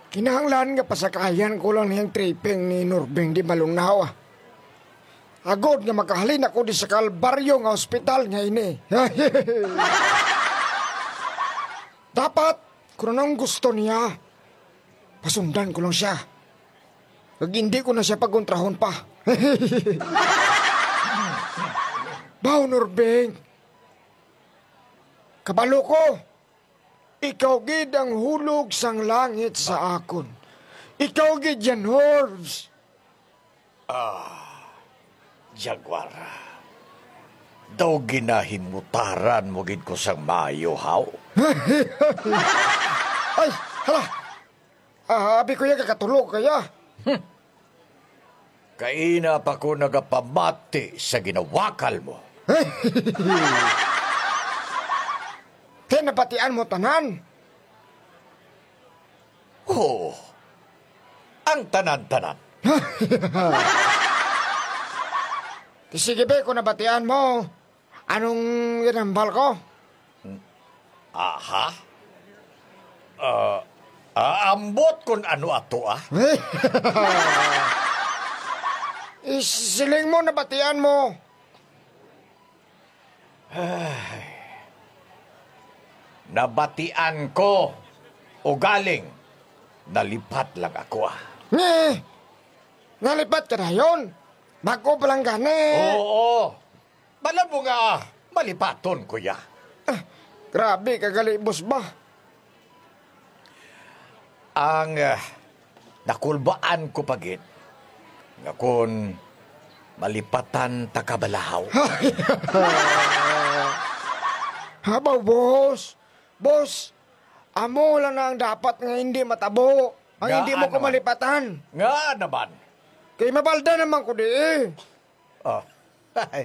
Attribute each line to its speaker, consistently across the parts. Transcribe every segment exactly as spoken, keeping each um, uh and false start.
Speaker 1: Kinahanglan nga pasakayan ko lang niyang tripping ni Nurbing di malungnaw. ah. Agod nga makahalin ako di sa Kalbaryo nga ospital nga ini. Dapat, kung anong gusto niya, pasundan ko lang siya. Pag hindi ko na siya paguntrahon pa. Bao, Nurbing. Kabalo ko. Ikaw gid ang hulog sang langit sa akon. Ikaw gid yan, Horbs.
Speaker 2: Jaguar. Daw ginahimutaran mo gid ko sang maayo, haw.
Speaker 1: Ay, hala. Ah, abi ko yan kakatulog kaya.
Speaker 2: Kaina pa ko nagapamati sa ginawakal mo.
Speaker 1: Kaya napatian mo tanan.
Speaker 2: Oh, ang tanan-tanan.
Speaker 1: Sige be, kung nabatian mo, anong ginambal ko?
Speaker 2: Aha? Uh, aambot kung ano ato, ah.
Speaker 1: Isiling mo, nabatian mo.
Speaker 2: Nabatian ko o galing. Nalipat lang ako, ah.
Speaker 1: Eh, nalipat ka na yun. Bago pa lang gani.
Speaker 2: Oo. Bala mo nga, malipaton, kuya.
Speaker 1: Ah, grabe, kagalibos ba?
Speaker 2: Ang uh, nakulbaan ko pagit, nga kung malipatan takabalahaw.
Speaker 1: Habaw, boss. Boss, amo lang na ang dapat nga hindi matabo. Ang
Speaker 2: Nga,
Speaker 1: hindi mo
Speaker 2: ano
Speaker 1: ko malipatan.
Speaker 2: Nga naman.
Speaker 1: Kay mabalda naman ko di eh.
Speaker 2: Oh. Ay.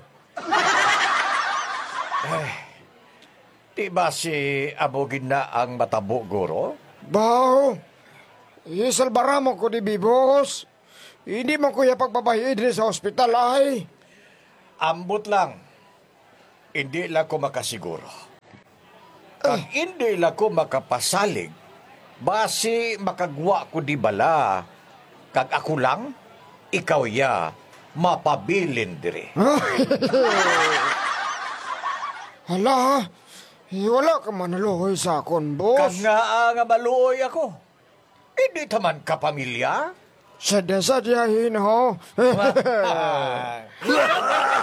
Speaker 2: Ay. Di ba si Abogin na ang matabo, guro?
Speaker 1: Baw, isalbara mo ko di bibos. Hindi mo kuya pagbabayid rin sa ospital ay.
Speaker 2: Ambot lang. Hindi lang ko makasiguro. Kag hindi lang ko makapasalig, basi makagwa ko di bala. Kag ako lang, ikaw ya, mapabilin dire.
Speaker 1: Hala, eh, wala ka manaluhoy sa akon, boss.
Speaker 2: Kag nga nga maluoy ako. Hindi taman ka pamilya.
Speaker 1: Sadya-sadyahin ho.